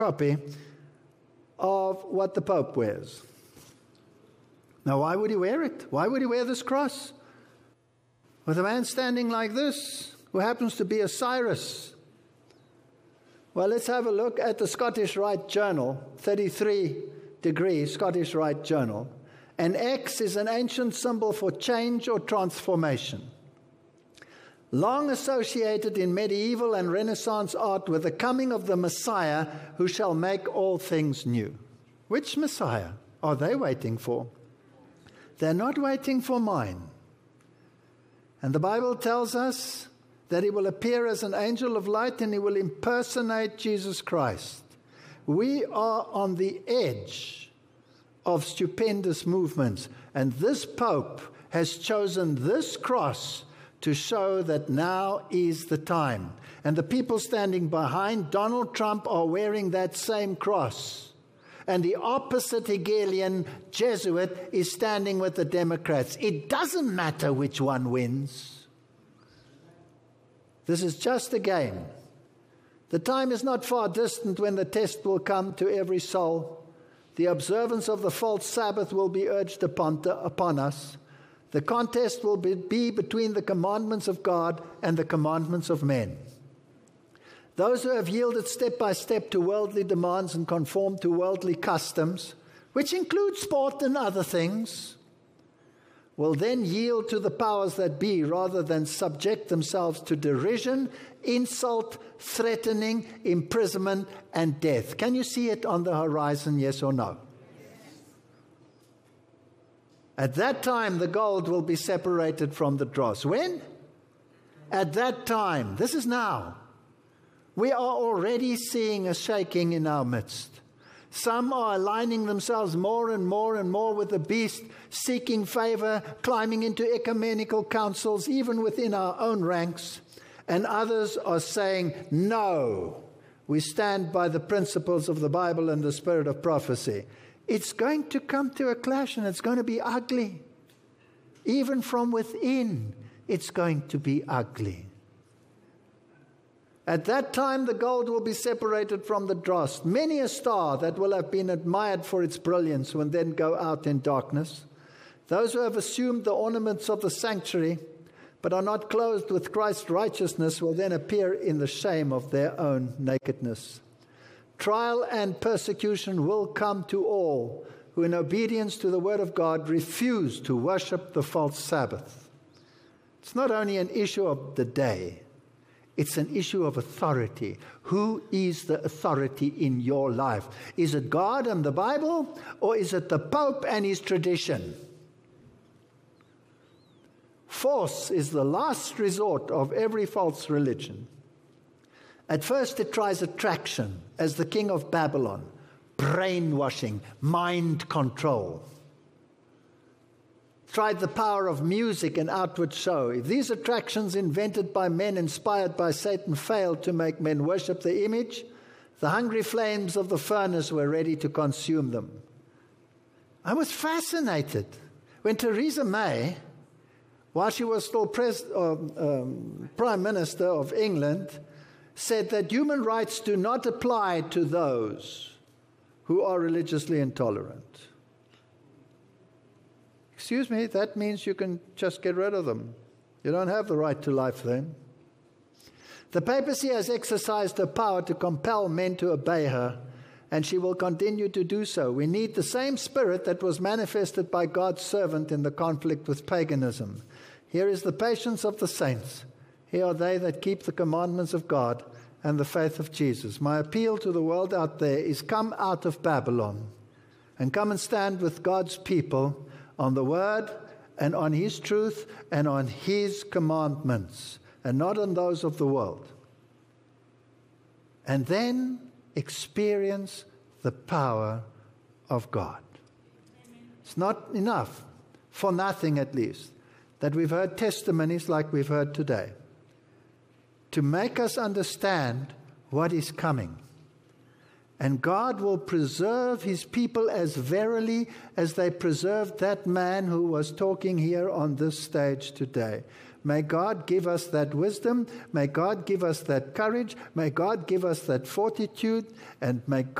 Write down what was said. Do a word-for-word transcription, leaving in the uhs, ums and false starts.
copy of what the Pope wears. Now, why would he wear it? Why would he wear this cross? With a man standing like this, who happens to be a Cyrus. Well, let's have a look at the Scottish Rite Journal, thirty-three degree Scottish Rite Journal. An X is an ancient symbol for change or transformation, long associated in medieval and Renaissance art with the coming of the Messiah who shall make all things new. Which Messiah are they waiting for? They're not waiting for mine. And the Bible tells us that he will appear as an angel of light and he will impersonate Jesus Christ. We are on the edge of stupendous movements, and this Pope has chosen this cross to show that now is the time. And the people standing behind Donald Trump are wearing that same cross. And the opposite Hegelian Jesuit is standing with the Democrats. It doesn't matter which one wins. This is just a game. The time is not far distant when the test will come to every soul. The observance of the false Sabbath will be urged upon, to, upon us. The contest will be, be between the commandments of God and the commandments of men. Those who have yielded step by step to worldly demands and conformed to worldly customs, which include sport and other things, will then yield to the powers that be rather than subject themselves to derision, insult, threatening, imprisonment, and death. Can you see it on the horizon, yes or no? At that time, the gold will be separated from the dross. When? At that time. This is now. We are already seeing a shaking in our midst. Some are aligning themselves more and more and more with the beast, seeking favor, climbing into ecumenical councils, even within our own ranks. And others are saying, no, we stand by the principles of the Bible and the spirit of prophecy. It's going to come to a clash, and it's going to be ugly. Even from within, it's going to be ugly. At that time, the gold will be separated from the dross. Many a star that will have been admired for its brilliance will then go out in darkness. Those who have assumed the ornaments of the sanctuary, but are not clothed with Christ's righteousness, will then appear in the shame of their own nakedness. Trial and persecution will come to all who, in obedience to the word of God, refuse to worship the false Sabbath. It's not only an issue of the day. It's an issue of authority. Who is the authority in your life? Is it God and the Bible, or is it the Pope and his tradition? Force is the last resort of every false religion. At first it tries attraction, as the king of Babylon, brainwashing, mind control. Tried the power of music and outward show. If these attractions invented by men inspired by Satan failed to make men worship the image, the hungry flames of the furnace were ready to consume them. I was fascinated when Theresa May, while she was still pres- uh, um, Prime Minister of England, said that human rights do not apply to those who are religiously intolerant. Excuse me, that means you can just get rid of them. You don't have the right to life then. The papacy has exercised her power to compel men to obey her, and she will continue to do so. We need the same spirit that was manifested by God's servant in the conflict with paganism. Here is the patience of the saints. Here are they that keep the commandments of God and the faith of Jesus. My appeal to the world out there is, come out of Babylon and come and stand with God's people on the word and on his truth and on his commandments, and not on those of the world. And then experience the power of God. It's not enough, for nothing at least, that we've heard testimonies like we've heard today, to make us understand what is coming. And God will preserve his people as verily as they preserved that man who was talking here on this stage today. May God give us that wisdom. May God give us that courage. May God give us that fortitude. And may God